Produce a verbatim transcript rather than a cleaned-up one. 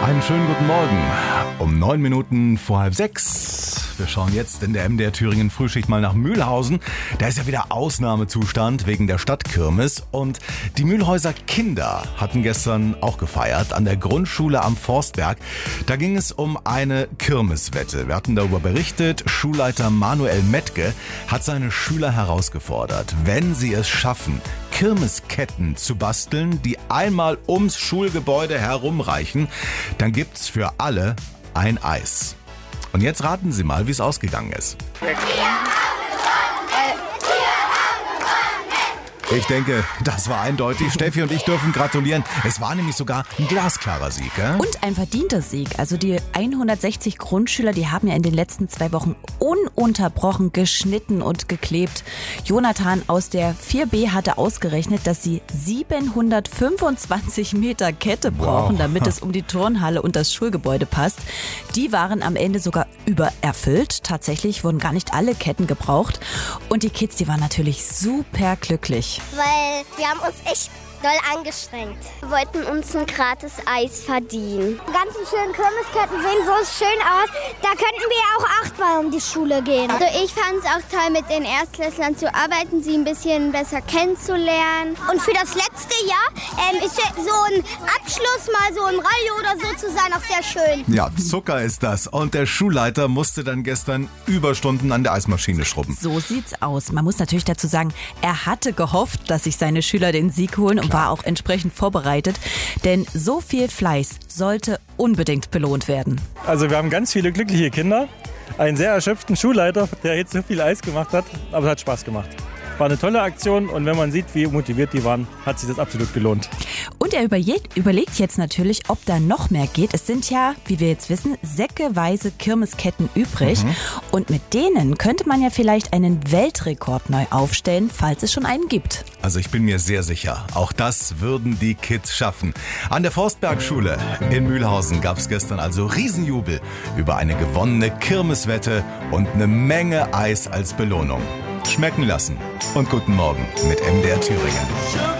Einen schönen guten Morgen. Um neun Minuten vor halb sechs. Wir schauen jetzt in der M D R Thüringen Frühschicht mal nach Mühlhausen. Da ist ja wieder Ausnahmezustand wegen der Stadtkirmes. Und die Mühlhäuser Kinder hatten gestern auch gefeiert an der Grundschule am Forstberg. Da ging es um eine Kirmeswette. Wir hatten darüber berichtet. Schulleiter Manuel Metke hat seine Schüler herausgefordert, wenn sie es schaffen, Kirmesketten zu basteln, die einmal ums Schulgebäude herumreichen, dann gibt's für alle ein Eis. Und jetzt raten Sie mal, wie es ausgegangen ist. Ich denke, das war eindeutig. Steffi und ich dürfen gratulieren. Es war nämlich sogar ein glasklarer Sieg, gell? Und ein verdienter Sieg. Also die hundertsechzig Grundschüler, die haben ja in den letzten zwei Wochen ununterbrochen geschnitten und geklebt. Jonathan aus der vier B hatte ausgerechnet, dass sie siebenhundertfünfundzwanzig Meter Kette brauchen, wow, damit es um die Turnhalle und das Schulgebäude passt. Die waren am Ende sogar übererfüllt. Tatsächlich wurden gar nicht alle Ketten gebraucht. Und die Kids, die waren natürlich super glücklich. Weil wir haben uns echt doll angestrengt. Wir wollten uns ein gratis Eis verdienen. Die ganzen schönen Kirmesketten sehen so schön aus. Da könnten wir auch achtmal um die Schule gehen. Also ich fand es auch toll, mit den Erstklässlern zu arbeiten, sie ein bisschen besser kennenzulernen. Und für das letzte Jahr ähm, ist so ein Abschluss mal so im Radio oder so zu sein auch sehr schön. Ja, Zucker ist das. Und der Schulleiter musste dann gestern Überstunden an der Eismaschine schrubben. So sieht's aus. Man muss natürlich dazu sagen, er hatte gehofft, dass sich seine Schüler den Sieg holen und war auch entsprechend vorbereitet, denn so viel Fleiß sollte unbedingt belohnt werden. Also wir haben ganz viele glückliche Kinder, einen sehr erschöpften Schulleiter, der jetzt so viel Eis gemacht hat, aber es hat Spaß gemacht. War eine tolle Aktion und wenn man sieht, wie motiviert die waren, hat sich das absolut gelohnt. Und er überlegt jetzt natürlich, ob da noch mehr geht. Es sind ja, wie wir jetzt wissen, säckeweise Kirmesketten übrig. Mhm. Und mit denen könnte man ja vielleicht einen Weltrekord neu aufstellen, falls es schon einen gibt. Also ich bin mir sehr sicher, auch das würden die Kids schaffen. An der Forstbergschule in Mühlhausen gab es gestern also Riesenjubel über eine gewonnene Kirmeswette und eine Menge Eis als Belohnung. Schmecken lassen und guten Morgen mit M D R Thüringen.